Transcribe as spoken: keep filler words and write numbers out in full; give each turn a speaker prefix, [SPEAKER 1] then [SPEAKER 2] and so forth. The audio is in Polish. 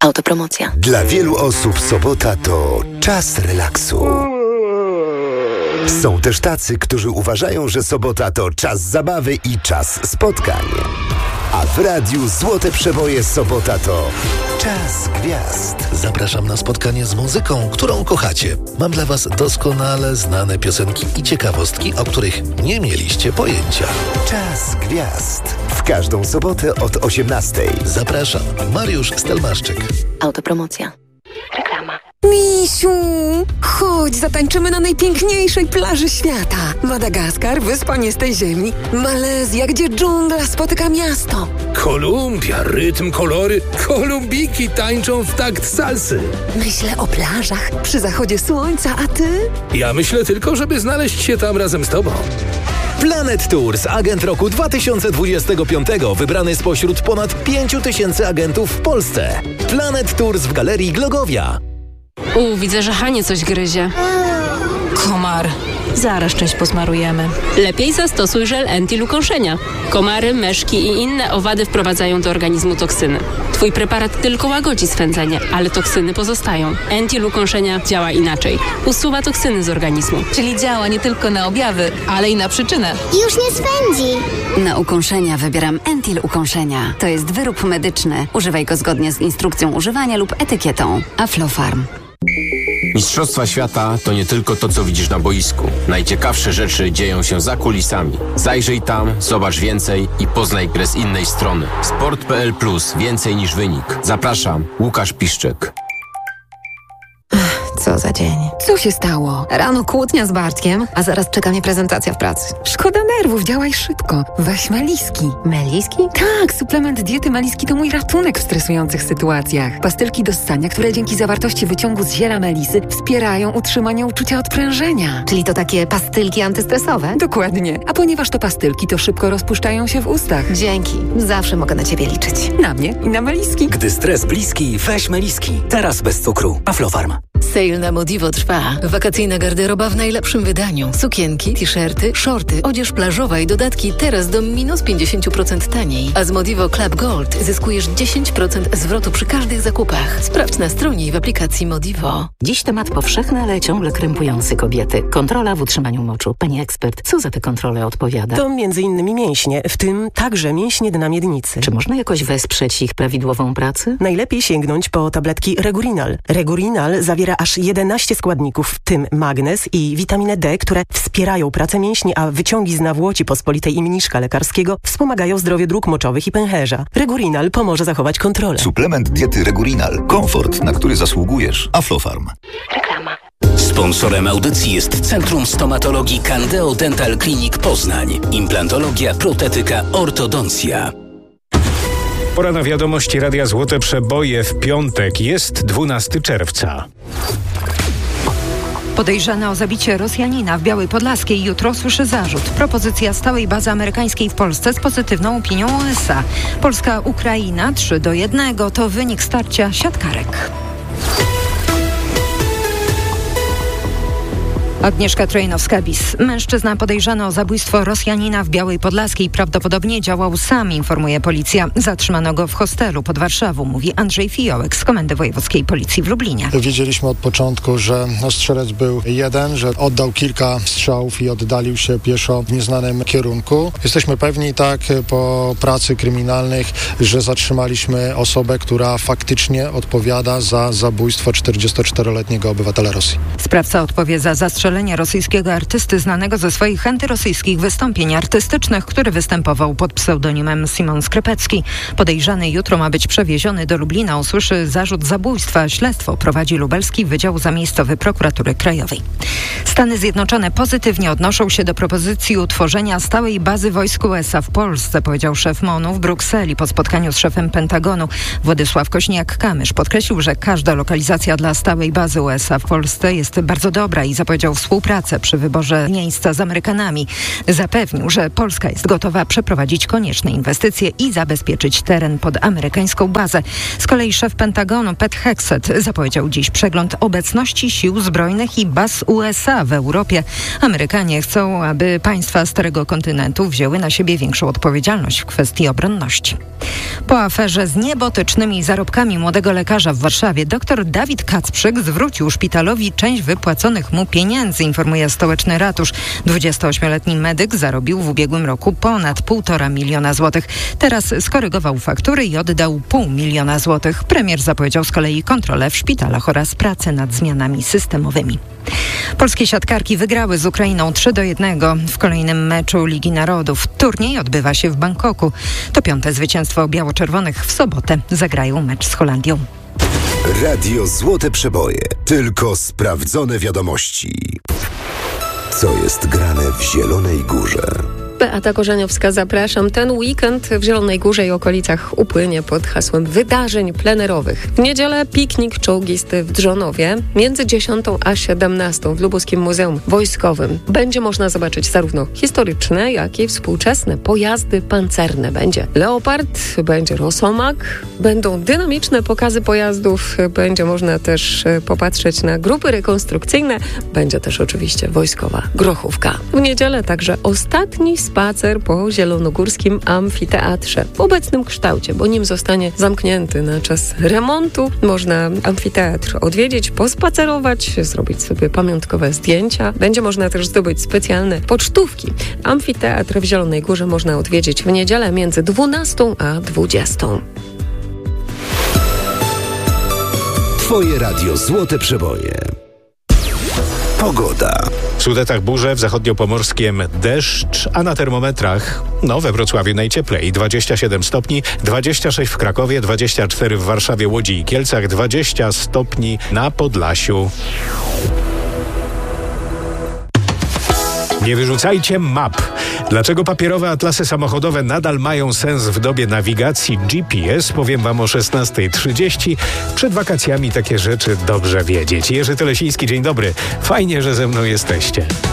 [SPEAKER 1] Autopromocja.
[SPEAKER 2] Dla wielu osób sobota to czas relaksu. Są też tacy, którzy uważają, że sobota to czas zabawy i czas spotkań. A w radiu Złote Przeboje sobota to czas gwiazd.
[SPEAKER 3] Zapraszam na spotkanie z muzyką, którą kochacie. Mam dla Was doskonale znane piosenki i ciekawostki, o których nie mieliście pojęcia.
[SPEAKER 2] Czas gwiazd. W każdą sobotę od osiemnastej.
[SPEAKER 3] Zapraszam. Mariusz Stelmaszczyk.
[SPEAKER 1] Autopromocja. Reklama.
[SPEAKER 4] Misiu, chodź, zatańczymy na najpiękniejszej plaży świata. Madagaskar, wyspa nie z tej ziemi. Malezja, gdzie dżungla spotyka miasto.
[SPEAKER 5] Kolumbia, rytm, kolory. Kolumbiki tańczą w takt salsy.
[SPEAKER 4] Myślę o plażach przy zachodzie słońca, a ty?
[SPEAKER 5] Ja myślę tylko, żeby znaleźć się tam razem z tobą.
[SPEAKER 6] Planet Tours, agent roku dwa tysiące dwudziestego piątego, wybrany spośród ponad pięciu tysięcy agentów w Polsce. Planet Tours w Galerii Glogowia.
[SPEAKER 7] U, widzę, że Hanie coś gryzie.
[SPEAKER 8] Komar. Zaraz część posmarujemy.
[SPEAKER 7] Lepiej zastosuj żel Entil ukąszenia. Komary, myszki i inne owady wprowadzają do organizmu toksyny. Twój preparat tylko łagodzi swędzenie, ale toksyny pozostają. Entil ukąszenia działa inaczej. Usuwa toksyny z organizmu.
[SPEAKER 8] Czyli działa nie tylko na objawy, ale i na przyczynę.
[SPEAKER 9] Już nie swędzi.
[SPEAKER 10] Na ukąszenia wybieram Entil ukąszenia. To jest wyrób medyczny. Używaj go zgodnie z instrukcją używania lub etykietą. Aflofarm.
[SPEAKER 11] Mistrzostwa świata to nie tylko to, co widzisz na boisku. Najciekawsze rzeczy dzieją się za kulisami. Zajrzyj tam, zobacz więcej i poznaj grę z innej strony. sport kropka p l plus. Więcej niż wynik. Zapraszam, Łukasz Piszczek.
[SPEAKER 12] Co za dzień.
[SPEAKER 4] Co się stało?
[SPEAKER 12] Rano kłótnia z Bartkiem, a zaraz czeka mnie prezentacja w pracy.
[SPEAKER 4] Szkoda nerwów, działaj szybko. Weź Meliski.
[SPEAKER 12] Meliski?
[SPEAKER 4] Tak, suplement diety Meliski to mój ratunek w stresujących sytuacjach. Pastylki do ssania, które dzięki zawartości wyciągu z ziela melisy wspierają utrzymanie uczucia odprężenia.
[SPEAKER 12] Czyli to takie pastylki antystresowe?
[SPEAKER 4] Dokładnie. A ponieważ to pastylki, to szybko rozpuszczają się w ustach.
[SPEAKER 12] Dzięki. Zawsze mogę na ciebie liczyć.
[SPEAKER 4] Na mnie i na Meliski.
[SPEAKER 13] Gdy stres bliski, weź Meliski. Teraz bez cukru. Aflofarm.
[SPEAKER 14] Sale na Modivo trwa. Wakacyjna garderoba w najlepszym wydaniu. Sukienki, t-shirty, shorty, odzież plażowa i dodatki teraz do minus pięćdziesiąt procent taniej. A z Modivo Club Gold zyskujesz dziesięć procent zwrotu przy każdych zakupach. Sprawdź na stronie i w aplikacji Modivo.
[SPEAKER 15] Dziś temat powszechny, ale ciągle krępujący kobiety. Kontrola w utrzymaniu moczu. Pani ekspert, co za te kontrole odpowiada?
[SPEAKER 16] To między innymi mięśnie, w tym także mięśnie dna miednicy.
[SPEAKER 15] Czy można jakoś wesprzeć ich prawidłową pracę?
[SPEAKER 16] Najlepiej sięgnąć po tabletki Regurinal. Regurinal zawiera aż jedenaście składników, w tym magnez i witaminę D, które wspierają pracę mięśni, a wyciągi z nawłoci pospolitej i mniszka lekarskiego wspomagają zdrowie dróg moczowych i pęcherza. Regurinal pomoże zachować kontrolę.
[SPEAKER 17] Suplement diety Regurinal. Komfort, na który zasługujesz. Aflofarm.
[SPEAKER 1] Reklama.
[SPEAKER 13] Sponsorem audycji jest Centrum Stomatologii Candeo Dental Clinic Poznań. Implantologia, protetyka, ortodoncja.
[SPEAKER 18] Pora na wiadomości Radia Złote Przeboje w piątek. Jest dwunastego czerwca.
[SPEAKER 19] Podejrzany o zabicie Rosjanina w Białej Podlaskiej jutro słyszy zarzut. Propozycja stałej bazy amerykańskiej w Polsce z pozytywną opinią U S A. Polska-Ukraina trzy do jednego to wynik starcia siatkarek. Agnieszka Trojnowska-Bis. Mężczyzna podejrzany o zabójstwo Rosjanina w Białej Podlaskiej prawdopodobnie działał sam, informuje policja. Zatrzymano go w hostelu pod Warszawą, mówi Andrzej Fiołek z Komendy Wojewódzkiej Policji w Lublinie.
[SPEAKER 20] Wiedzieliśmy od początku, że strzelec był jeden, że oddał kilka strzałów i oddalił się pieszo w nieznanym kierunku. Jesteśmy pewni tak po pracy kryminalnych, że zatrzymaliśmy osobę, która faktycznie odpowiada za zabójstwo czterdziestoczteroletniego obywatela Rosji.
[SPEAKER 19] Sprawca odpowie za zastrzelenie rosyjskiego artysty znanego ze swoich antyrosyjskich wystąpień artystycznych, który występował pod pseudonimem Simon Skrypecki. Podejrzany jutro ma być przewieziony do Lublina. Usłyszy zarzut zabójstwa. Śledztwo prowadzi Lubelski Wydział Zamiejscowy Prokuratury Krajowej. Stany Zjednoczone pozytywnie odnoszą się do propozycji utworzenia stałej bazy wojsk U S A w Polsce, powiedział szef M O N-u w Brukseli po spotkaniu z szefem Pentagonu. Władysław Kośniak-Kamysz podkreślił, że każda lokalizacja dla stałej bazy U S A w Polsce jest bardzo dobra i zapowiedział współpracę przy wyborze miejsca z Amerykanami. Zapewnił, że Polska jest gotowa przeprowadzić konieczne inwestycje i zabezpieczyć teren pod amerykańską bazę. Z kolei szef Pentagonu Pete Hegseth zapowiedział dziś przegląd obecności sił zbrojnych i baz U S A w Europie. Amerykanie chcą, aby państwa starego kontynentu wzięły na siebie większą odpowiedzialność w kwestii obronności. Po aferze z niebotycznymi zarobkami młodego lekarza w Warszawie dr Dawid Kacprzyk zwrócił szpitalowi część wypłaconych mu pieniędzy, informuje stołeczny ratusz. dwudziestoośmioletni medyk zarobił w ubiegłym roku ponad półtora miliona złotych. Teraz skorygował faktury i oddał pół miliona złotych. Premier zapowiedział z kolei kontrolę w szpitalach oraz pracę nad zmianami systemowymi. Polskie siatkarki wygrały z Ukrainą trzy do jednego w kolejnym meczu Ligi Narodów. Turniej odbywa się w Bangkoku. To piąte zwycięstwo biało-czerwonych. W sobotę zagrają mecz z Holandią.
[SPEAKER 2] Radio Złote Przeboje. Tylko sprawdzone wiadomości. Co jest grane w Zielonej Górze?
[SPEAKER 9] Beata Korzeniowska, zapraszam. Ten weekend w Zielonej Górze i okolicach upłynie pod hasłem wydarzeń plenerowych. W niedzielę piknik czołgisty w Drzonowie. Między dziesiątą a siedemnastą w Lubuskim Muzeum Wojskowym będzie można zobaczyć zarówno historyczne, jak i współczesne pojazdy pancerne. Będzie Leopard, będzie Rosomak, będą dynamiczne pokazy pojazdów, będzie można też popatrzeć na grupy rekonstrukcyjne, będzie też oczywiście wojskowa grochówka. W niedzielę także ostatni spacer po zielonogórskim amfiteatrze w obecnym kształcie, bo nim zostanie zamknięty na czas remontu. Można amfiteatr odwiedzić, pospacerować, zrobić sobie pamiątkowe zdjęcia. Będzie można też zdobyć specjalne pocztówki. Amfiteatr w Zielonej Górze można odwiedzić w niedzielę między dwunastą a dwudziestą.
[SPEAKER 2] Twoje radio Złote Przeboje. Pogoda.
[SPEAKER 18] W Sudetach burze, w zachodniopomorskiem deszcz, a na termometrach, no we Wrocławiu najcieplej, dwadzieścia siedem stopni, dwadzieścia sześć w Krakowie, dwadzieścia cztery w Warszawie, Łodzi i Kielcach, dwadzieścia stopni na Podlasiu. Nie wyrzucajcie map. Dlaczego papierowe atlasy samochodowe nadal mają sens w dobie nawigacji G P S? Powiem wam o szesnasta trzydzieści. Przed wakacjami takie rzeczy dobrze wiedzieć. Jerzy Telesiński, dzień dobry. Fajnie, że ze mną jesteście.